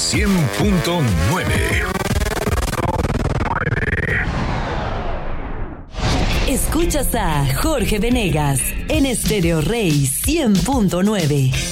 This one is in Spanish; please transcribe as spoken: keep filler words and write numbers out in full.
cien punto nueve. Escuchas a Jorge Venegas en Estéreo Rey cien punto nueve.